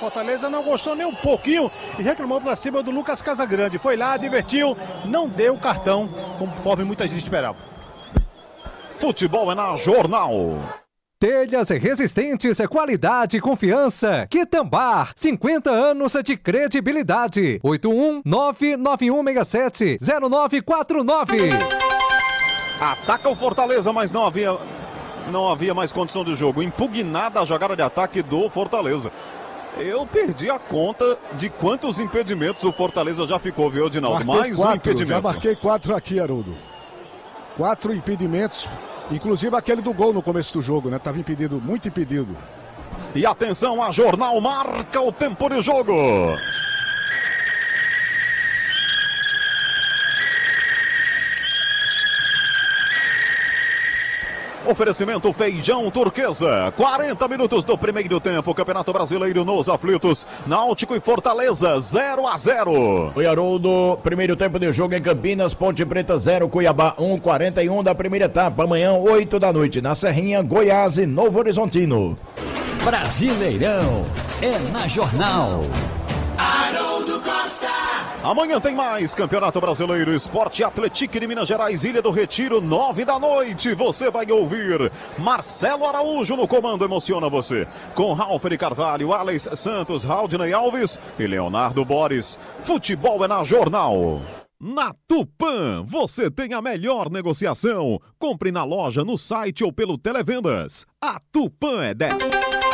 Fortaleza não gostou nem um pouquinho e reclamou pra cima do Lucas Casagrande. Foi lá, divertiu, não deu cartão, conforme muita gente esperava. Futebol é na Jornal. Telhas resistentes, qualidade e confiança. Quitambá, 50 anos de credibilidade. 81991670949. Ataca o Fortaleza, mas não havia mais condição de jogo. Impugnada a jogada de ataque do Fortaleza. Eu perdi a conta de quantos impedimentos o Fortaleza já ficou, viu, Edinaldo? Mais um impedimento. Já marquei 4 aqui, Haroldo. 4 impedimentos. Inclusive aquele do gol no começo do jogo, né? Tava impedido, muito impedido. E atenção, a Jornal marca o tempo de jogo. Oferecimento Feijão Turquesa. 40 minutos do primeiro tempo. Campeonato Brasileiro nos aflitos. Náutico e Fortaleza 0-0. Oi, Haroldo. Primeiro tempo de jogo em Campinas. Ponte Preta 0, Cuiabá 1:41 da primeira etapa. Amanhã 8 da noite na Serrinha, Goiás e Novo Horizontino. Brasileirão é na Jornal. Haroldo Costa. Amanhã tem mais Campeonato Brasileiro, Esporte Atlético de Minas Gerais, Ilha do Retiro, 9 da noite. Você vai ouvir Marcelo Araújo no comando, emociona você. Com Ralf de Carvalho, Alex Santos, Raudinei Alves e Leonardo Boris. Futebol é na Jornal. Na Tupã, você tem a melhor negociação. Compre na loja, no site ou pelo Televendas. A Tupã é 10.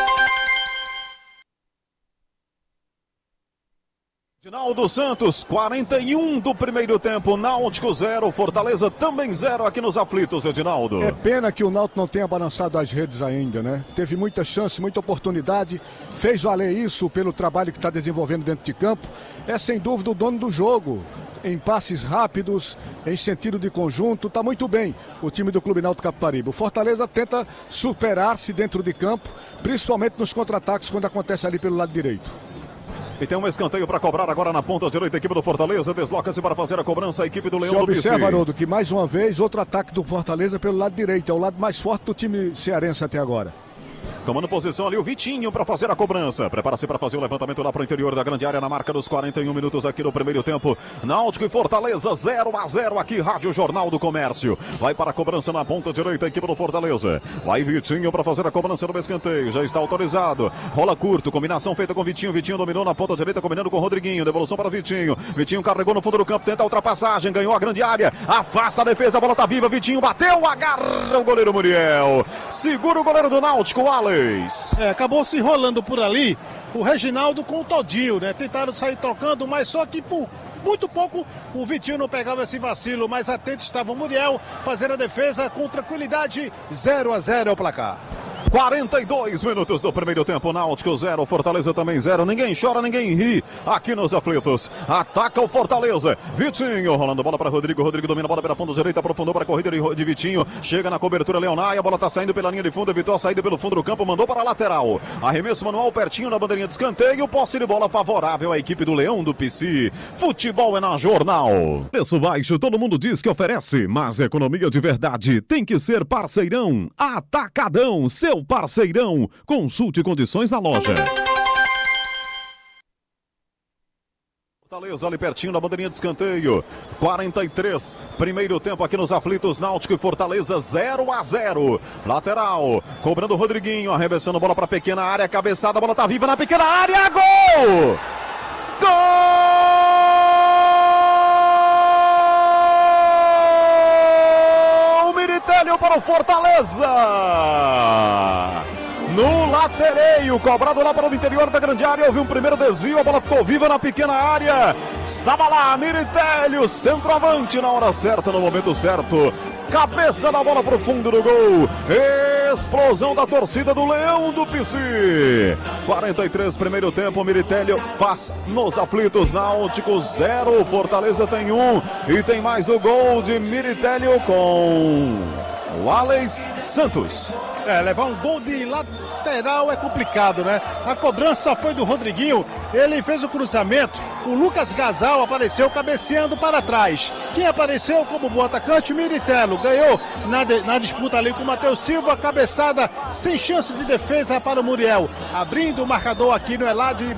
Edinaldo Santos, 41 do primeiro tempo, Náutico 0, Fortaleza também 0 aqui nos aflitos, Edinaldo. É pena que o Náutico não tenha balançado as redes ainda, né? Teve muita chance, muita oportunidade, fez valer isso pelo trabalho que está desenvolvendo dentro de campo. É sem dúvida o dono do jogo, em passes rápidos, em sentido de conjunto, está muito bem o time do Clube Náutico Capibaribe. O Fortaleza tenta superar-se dentro de campo, principalmente nos contra-ataques quando acontece ali pelo lado direito. E tem um escanteio para cobrar agora na ponta direita, a equipe do Fortaleza desloca-se para fazer a cobrança, a equipe do Leão do PC. Observa, Haroldo, que mais uma vez outro ataque do Fortaleza pelo lado direito, é o lado mais forte do time cearense até agora. Tomando posição ali o Vitinho para fazer a cobrança. Prepara-se para fazer o levantamento lá para o interior da grande área na marca dos 41 minutos aqui no primeiro tempo. Náutico e Fortaleza 0-0 aqui, Rádio Jornal do Comércio. Vai para a cobrança na ponta direita, a equipe do Fortaleza. Vai Vitinho para fazer a cobrança no escanteio. Já está autorizado. Rola curto, combinação feita com Vitinho. Vitinho dominou na ponta direita, combinando com o Rodriguinho. Devolução para Vitinho. Vitinho carregou no fundo do campo, tenta a ultrapassagem, ganhou a grande área. Afasta a defesa, a bola tá viva. Vitinho bateu, agarra o goleiro Muriel. Segura o goleiro do Náutico, Alex. Acabou se enrolando por ali o Reginaldo com o Todinho, né? Tentaram sair trocando, mas só que por muito pouco o Vitinho não pegava esse vacilo, mas atento estava o Muriel, fazendo a defesa com tranquilidade. 0-0 é o placar. 42 minutos do primeiro tempo, Náutico 0, Fortaleza também 0, ninguém chora, ninguém ri aqui nos aflitos. Ataca o Fortaleza, Vitinho rolando bola para Rodrigo, Rodrigo domina a bola pela ponta direita, aprofundou para a corrida de Vitinho, chega na cobertura Leonai, a bola tá saindo pela linha de fundo, evitou a saída pelo fundo do campo, mandou para a lateral, arremesso manual pertinho na bandeirinha de escanteio, posse de bola favorável à equipe do Leão do PC. Futebol é na Jornal. Preço baixo, todo mundo diz que oferece, mas economia de verdade tem que ser parceirão. Atacadão, seu parceirão. Consulte condições na loja. Fortaleza ali pertinho da bandeirinha de escanteio. 43, primeiro tempo aqui nos aflitos, Náutico e Fortaleza 0-0. Lateral, cobrando o Rodriguinho, arremessando bola para pequena área, cabeçada, a bola tá viva na pequena área, gol! Gol! Miritelli para o Fortaleza! No latereio, cobrado lá para o interior da grande área, houve um primeiro desvio, a bola ficou viva na pequena área. Estava lá, Miritelli, centroavante na hora certa, no momento certo. Cabeça da bola para o fundo do gol. Explosão da torcida do Leão do PC. 43, primeiro tempo, Miritelli faz nos aflitos. Náutico 0, Fortaleza tem 1. E tem mais do gol de Miritelli com o Alex Santos. Levar um gol de lateral é complicado, né? A cobrança foi do Rodriguinho, ele fez o cruzamento, o Lucas Gasal apareceu cabeceando para trás. Quem apareceu como bom atacante? Miritelli, ganhou na disputa ali com o Matheus Silva, cabeçada sem chance de defesa para o Muriel. Abrindo o marcador aqui no Eladio.